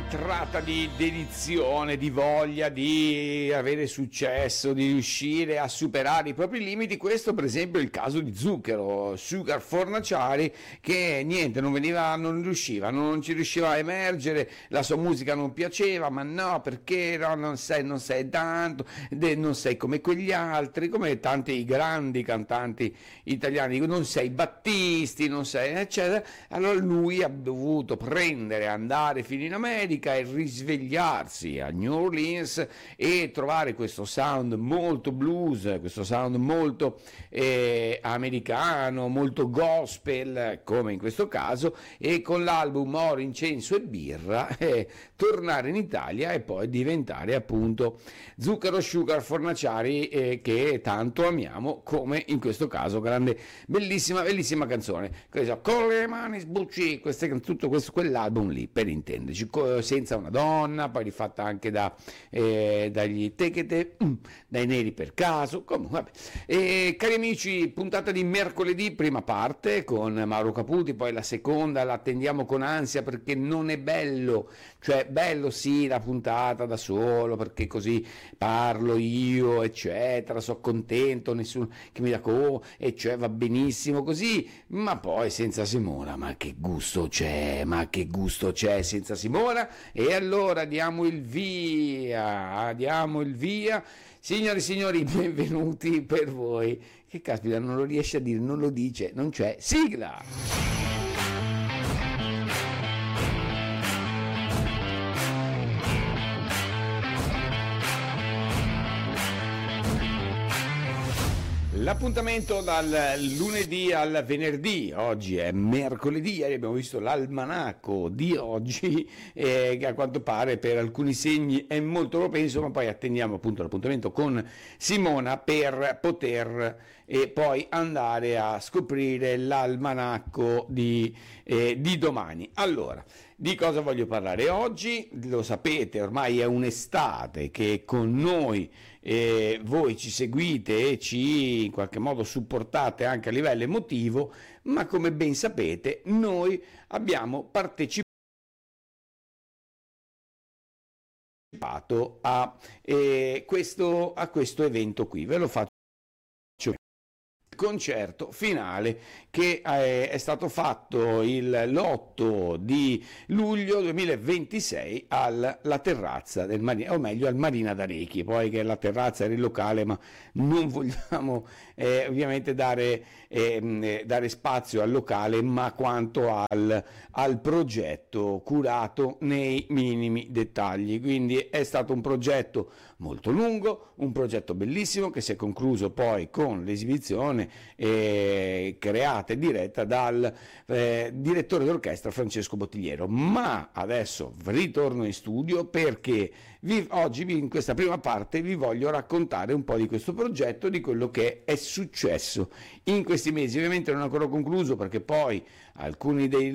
si tratta di dedizione, di voglia di avere successo, di riuscire a superare i propri limiti. Questo per esempio è il caso di Zucchero, Sugar Fornaciari, che niente, non ci riusciva a emergere, la sua musica non piaceva, ma no, perché no, non sei tanto, non sei come quegli altri, come tanti grandi cantanti italiani, non sei Battisti, non sei eccetera. Allora lui ha dovuto andare fino in America e risvegliarsi a New Orleans e trovare questo sound molto blues, questo sound molto americano, molto gospel, come in questo caso, e con l'album Oro, Incenso e Birra tornare in Italia e poi diventare appunto Zucchero Sugar Fornaciari, che tanto amiamo, come in questo caso grande, bellissima canzone, con le mani sbucci, tutto questo, quell'album lì, per intenderci, senza una donna, poi rifatta anche dagli Tecate, dai Neri per caso, comunque vabbè. Cari amici, puntata di mercoledì, prima parte con Mauro Caputi, poi la seconda la attendiamo con ansia perché non è bello, cioè bello sì la puntata da solo perché così parlo io eccetera, sono contento, nessuno che mi dà e cioè va benissimo così, ma poi senza Simona, ma che gusto c'è senza Simona? E allora diamo il via. Signore e signori, benvenuti per voi. Che caspita, non lo riesce a dire, non lo dice, non c'è sigla. L'appuntamento dal lunedì al venerdì, oggi è mercoledì, ieri abbiamo visto l'almanacco di oggi, che a quanto pare per alcuni segni è molto propenso, ma poi attendiamo appunto l'appuntamento con Simona per poter poi andare a scoprire l'almanacco di domani. Allora, di cosa voglio parlare oggi? Lo sapete, ormai è un'estate che con noi voi ci seguite e ci in qualche modo supportate anche a livello emotivo, ma come ben sapete noi abbiamo partecipato a questo evento qui. Ve lo faccio. Concerto finale che è stato fatto l'8 di luglio 2026 alla terrazza del Marina, o meglio al Marina d'Arechi, poi che la terrazza era il locale, ma non vogliamo ovviamente dare spazio al locale, ma quanto al progetto curato nei minimi dettagli. Quindi è stato un progetto molto lungo, un progetto bellissimo che si è concluso poi con l'esibizione creata e diretta dal direttore d'orchestra Francesco Bottigliero. Ma adesso ritorno in studio perché oggi in questa prima parte vi voglio raccontare un po' di questo progetto, di quello che è successo in questi mesi. Ovviamente non è ancora concluso perché poi alcuni dei